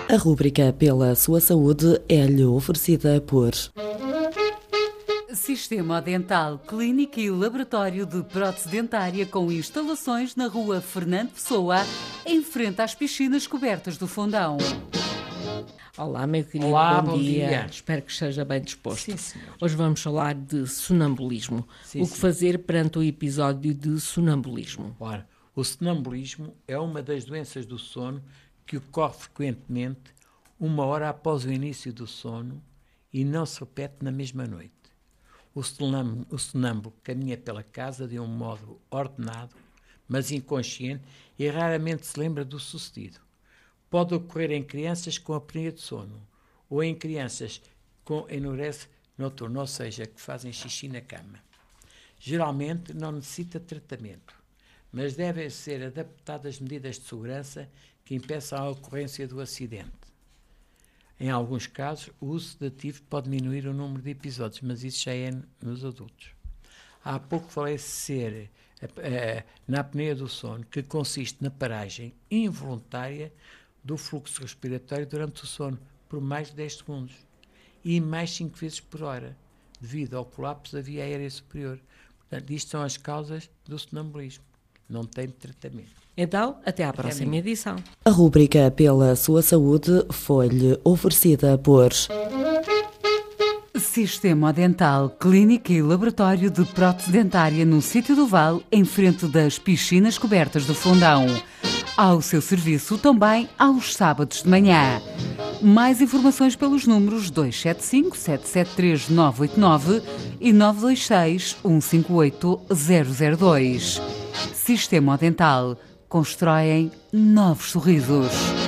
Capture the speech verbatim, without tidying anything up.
A rúbrica Pela Sua Saúde é-lhe oferecida por Sistema Dental, clínica e laboratório de prótese dentária com instalações na rua Fernando Pessoa, em frente às piscinas cobertas do Fundão. Olá, meu querido, Olá, bom, bom dia. dia. Espero que esteja bem disposto. Sim, senhor. Hoje vamos falar de sonambulismo. Sim, o que sim. fazer perante o episódio de sonambulismo? Ora, o sonambulismo é uma das doenças do sono que ocorre frequentemente uma hora após o início do sono e não se repete na mesma noite. O sonâmbulo, o sonâmbulo caminha pela casa de um modo ordenado, mas inconsciente, e raramente se lembra do sucedido. Pode ocorrer em crianças com apneia de sono ou em crianças com enurese noturno, ou seja, que fazem xixi na cama. Geralmente não necessita de tratamento, mas devem ser adaptadas medidas de segurança que impeçam a ocorrência do acidente. Em alguns casos, o uso sedativo pode diminuir o número de episódios, mas isso já é nos adultos. Há pouco falei de ser a, a, na apneia do sono, que consiste na paragem involuntária do fluxo respiratório durante o sono, por mais de dez segundos, e mais cinco vezes por hora, devido ao colapso da via aérea superior. Portanto, isto são as causas do sonambulismo. Não tem tratamento. Então, até à próxima amanhã. edição. A rúbrica Pela Sua Saúde foi-lhe oferecida por Sistema Dental, clínica e laboratório de prótese dentária no Sítio do Vale, em frente das piscinas cobertas do Fundão. Ao seu serviço também aos sábados de manhã. Mais informações pelos números dois sete cinco, sete sete três, nove oito nove e nove dois seis, um cinco oito, zero zero dois. Sistema Dental. Constroem novos sorrisos.